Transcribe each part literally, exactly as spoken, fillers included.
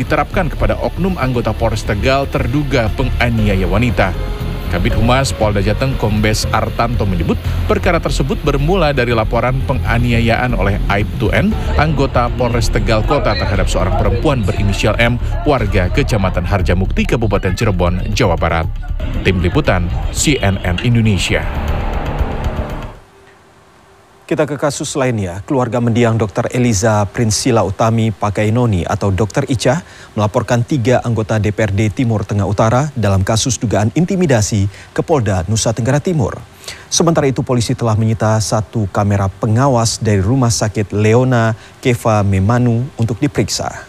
diterapkan kepada oknum anggota Polres Tegal terduga penganiaya wanita. Kabid Humas Polda Jateng Kombes Artanto menyebut perkara tersebut bermula dari laporan penganiayaan oleh Aibtu N, anggota Polres Tegal Kota terhadap seorang perempuan berinisial M, warga Kecamatan Harjamukti, Kabupaten Cirebon, Jawa Barat. Tim Liputan C N N Indonesia. Kita ke kasus lainnya, keluarga mendiang dokter Eliza Prinsila Utami Pakainoni atau dokter Ica melaporkan tiga anggota D P R D Timur Tengah Utara dalam kasus dugaan intimidasi ke Polda Nusa Tenggara Timur. Sementara itu polisi telah menyita satu kamera pengawas dari Rumah Sakit Leona Keva Memanu untuk diperiksa.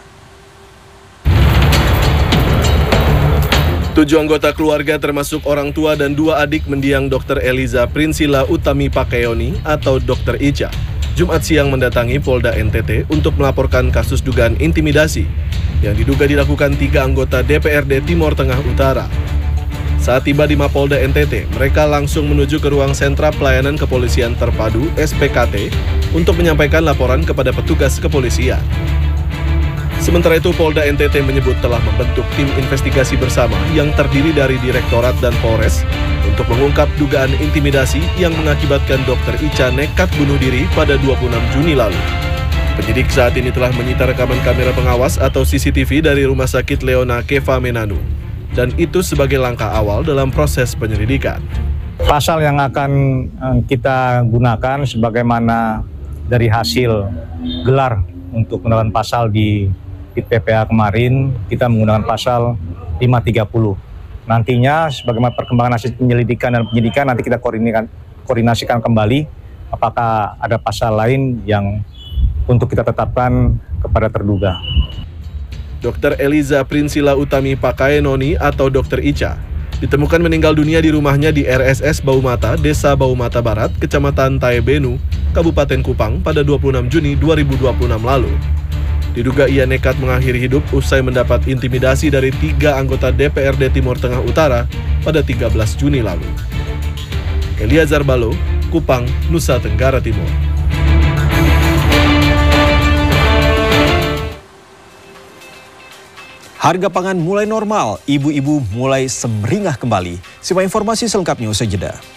Tujuh anggota keluarga termasuk orang tua dan dua adik mendiang dokter Eliza Prinsila Utami Pakainoni atau dokter Ica Jumat siang mendatangi Polda N T T untuk melaporkan kasus dugaan intimidasi yang diduga dilakukan tiga anggota D P R D Timur Tengah Utara. Saat tiba di Mapolda N T T, mereka langsung menuju ke ruang sentra pelayanan kepolisian terpadu S P K T untuk menyampaikan laporan kepada petugas kepolisian. Sementara itu, Polda N T T menyebut telah membentuk tim investigasi bersama yang terdiri dari Direktorat dan Polres untuk mengungkap dugaan intimidasi yang mengakibatkan dokter Ica nekat bunuh diri pada dua puluh enam Juni lalu. Penyidik saat ini telah menyita rekaman kamera pengawas atau C C T V dari Rumah Sakit Leona Keva Memanu, dan itu sebagai langkah awal dalam proses penyelidikan. Pasal yang akan kita gunakan sebagaimana dari hasil gelar untuk penerapan pasal di P P A kemarin, kita menggunakan pasal lima tiga puluh. Nantinya sebagaimana perkembangan hasil penyelidikan dan penyidikan nanti kita koordinasikan, koordinasikan kembali apakah ada pasal lain yang untuk kita tetapkan kepada terduga. dokter Eliza Prinsila Utami Pakainoni atau dokter Ica ditemukan meninggal dunia di rumahnya di R S S Baumata, Desa Baumata Barat, Kecamatan Taebenu, Kabupaten Kupang pada dua puluh enam Juni dua ribu dua puluh enam lalu. Diduga ia nekat mengakhiri hidup usai mendapat intimidasi dari tiga anggota D P R D Timur Tengah Utara pada tiga belas Juni lalu. Eliazar Balo, Kupang, Nusa Tenggara Timur. Harga pangan mulai normal, ibu-ibu mulai semeringah kembali. Simak informasi selengkapnya usai jeda.